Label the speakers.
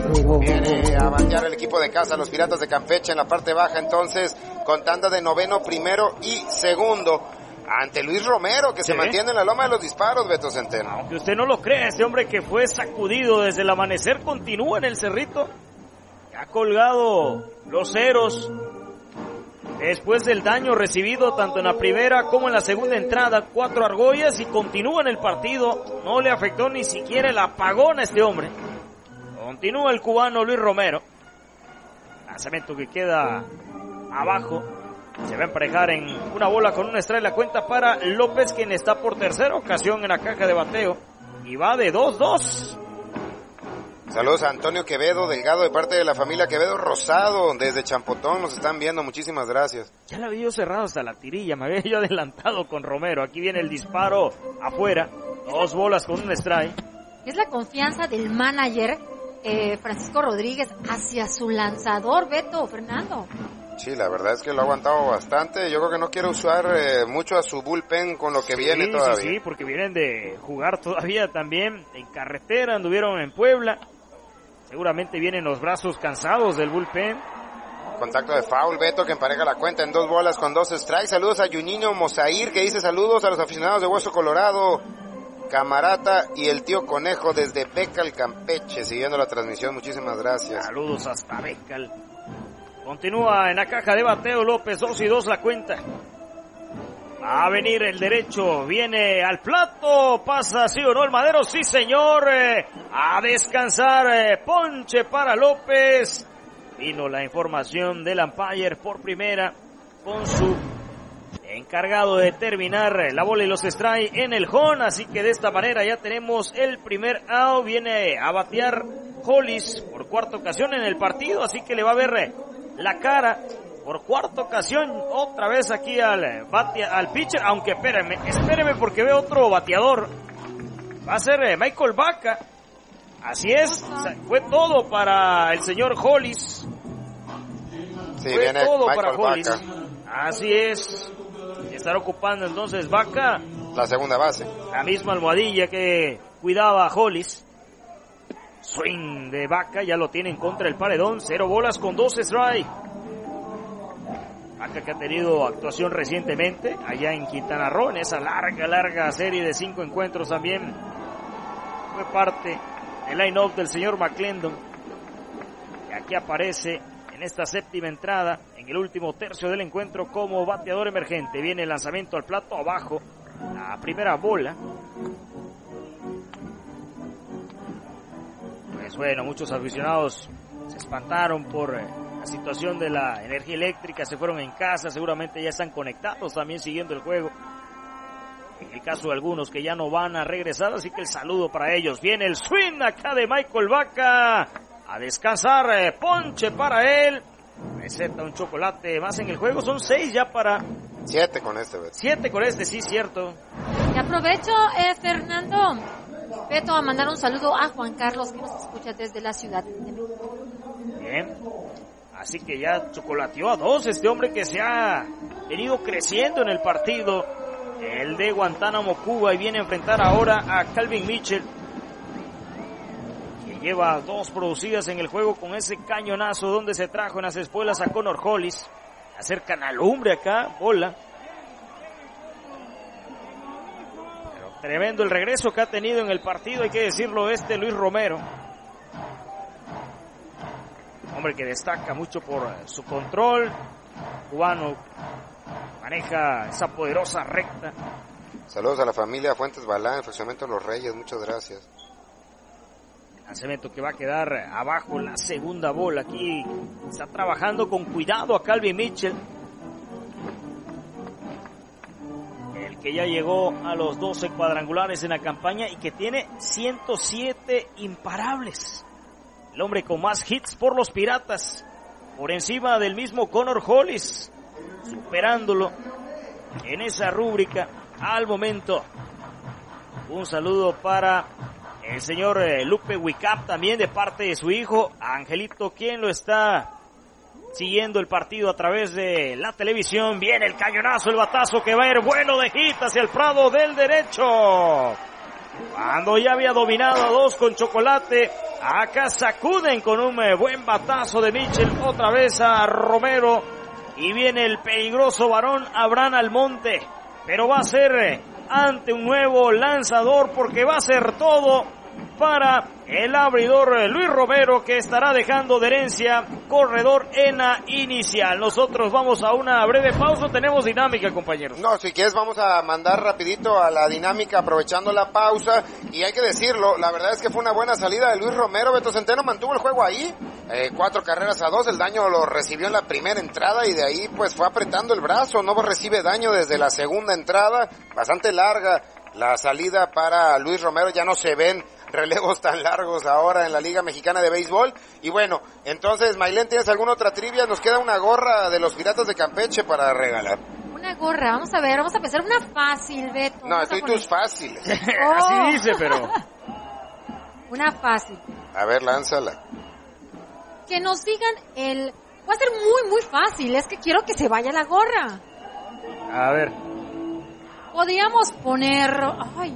Speaker 1: Viene a batear el equipo de casa, los Piratas de Campeche en la parte baja, entonces, con tanda de noveno, primero y segundo, ante Luis Romero, que se mantiene en la loma de los disparos, Beto Centeno.
Speaker 2: Aunque usted no lo crea, este hombre que fue sacudido desde el amanecer continúa en el cerrito. Ha colgado los ceros después del daño recibido tanto en la primera como en la segunda entrada. 4 argollas y continúa en el partido. No le afectó ni siquiera el apagón a este hombre. Continúa el cubano Luis Romero. Lanzamiento que queda abajo. Se va a emparejar en una bola con un strike la cuenta para López, quien está por tercera ocasión en la caja de bateo. Y va de 2-2.
Speaker 1: Saludos a Antonio Quevedo Delgado de parte de la familia Quevedo Rosado desde Champotón, nos están viendo, muchísimas gracias.
Speaker 2: Ya la había yo cerrado hasta la tirilla, me había yo adelantado con Romero. Aquí viene el disparo afuera, 2 bolas con un strike.
Speaker 3: Es la confianza del manager Francisco Rodríguez hacia su lanzador, Beto, Fernando.
Speaker 1: Sí, la verdad es que lo ha aguantado bastante. Yo creo que no quiere usar mucho a su bullpen con lo que viene todavía.
Speaker 2: Sí, porque vienen de jugar todavía también en carretera, anduvieron en Puebla. Seguramente vienen los brazos cansados del bullpen.
Speaker 1: Contacto de foul, Beto, que empareja la cuenta en 2 bolas con 2 strikes. Saludos a Juninho Mozair, que dice saludos a los aficionados de Hueso Colorado, Camarata y el tío Conejo desde Becal, Campeche, siguiendo la transmisión. Muchísimas gracias.
Speaker 2: Saludos hasta Becal. Continúa en la caja de bateo López, 2-2 la cuenta. Va a venir el derecho, viene al plato, pasa sí o no el Madero, sí señor, a descansar, ponche para López. Vino la información del umpire por primera con su encargado de terminar la bola y los strikes en el home, así que de esta manera ya tenemos el primer out. Viene a batear Hollis por 4ª ocasión en el partido, así que le va a ver la cara por 4ª ocasión otra vez aquí al pitcher, aunque espéreme porque veo otro bateador. Va a ser Michael Vaca. Así es, fue todo para el señor Hollis.
Speaker 1: Sí,
Speaker 2: fue
Speaker 1: viene
Speaker 2: todo
Speaker 1: Michael
Speaker 2: para Hollis.
Speaker 1: Vaca.
Speaker 2: Así es. Estará ocupando entonces Vaca
Speaker 1: la segunda base.
Speaker 2: La misma almohadilla que cuidaba a Hollis. Swing de Vaca, ya lo tiene en contra el paredón. 0 bolas con 2 strikes. Vaca que ha tenido actuación recientemente allá en Quintana Roo, en esa larga serie de 5 encuentros también. Fue parte del line-up del señor McClendon. Y aquí aparece en esta 7ª entrada, en el último tercio del encuentro, como bateador emergente. Viene el lanzamiento al plato abajo. La primera bola. Pues bueno, muchos aficionados se espantaron por la situación de la energía eléctrica, se fueron en casa, seguramente ya están conectados también siguiendo el juego. En el caso de algunos que ya no van a regresar, así que el saludo para ellos. Viene el swing acá de Michael Vaca, a descansar, ponche para él. Receta un chocolate más en el juego, son 6 ya para...
Speaker 1: 7 con este, Beto.
Speaker 2: 7 con este, sí, cierto.
Speaker 3: Y aprovecho, Fernando, Beto, a mandar un saludo a Juan Carlos, que nos escucha desde la Ciudad de México.
Speaker 2: Bien, así que ya chocolateó a 2 este hombre que se ha venido creciendo en el partido, el de Guantánamo, Cuba, y viene a enfrentar ahora a Calvin Mitchell, que lleva 2 producidas en el juego con ese cañonazo donde se trajo en las espuelas a Connor Hollis. Acercan al hombre acá, bola. Pero tremendo el regreso que ha tenido en el partido, hay que decirlo, Luis Romero. Hombre que destaca mucho por su control. Cubano maneja esa poderosa recta.
Speaker 1: Saludos a la familia Fuentes Balán, fraccionamiento de Los Reyes, muchas gracias.
Speaker 2: Lanzamiento que va a quedar abajo la segunda bola. Aquí está trabajando con cuidado a Calvin Mitchell, el que ya llegó a los 12 cuadrangulares en la campaña y que tiene 107 imparables. El hombre con más hits por los Piratas, por encima del mismo Connor Hollis, superándolo en esa rúbrica al momento. Un saludo para el señor Lupe Wicap, también de parte de su hijo Angelito, quien lo está siguiendo el partido a través de la televisión. Viene el cañonazo, el batazo que va a ir bueno de hit hacia el prado del derecho. Cuando ya había dominado a 2 con Chocolate, acá sacuden con un buen batazo de Mitchell, otra vez a Romero, y viene el peligroso varón Abraham Almonte, pero va a ser ante un nuevo lanzador porque va a ser todo para el abridor Luis Romero, que estará dejando de herencia corredor ENA inicial. Nosotros vamos a una breve pausa, tenemos dinámica, compañeros.
Speaker 1: No, si quieres vamos a mandar rapidito a la dinámica aprovechando la pausa, y hay que decirlo, la verdad es que fue una buena salida de Luis Romero. Beto Centeno mantuvo el juego ahí, 4 carreras a 2, el daño lo recibió en la primera entrada y de ahí pues fue apretando el brazo, no recibe daño desde la segunda entrada, bastante larga la salida para Luis Romero, ya no se ven relevos tan largos ahora en la Liga Mexicana de Béisbol. Y bueno, entonces, Maylén, ¿tienes alguna otra trivia? Nos queda una gorra de los Piratas de Campeche para regalar.
Speaker 3: Una gorra, vamos a ver, vamos a pensar una fácil, Beto.
Speaker 1: No, estoy tus fáciles.
Speaker 2: Así dice, pero...
Speaker 3: Una fácil.
Speaker 1: A ver, lánzala.
Speaker 3: Que nos digan va a ser muy fácil, es que quiero que se vaya la gorra.
Speaker 2: A ver.
Speaker 3: Podríamos poner... Ay,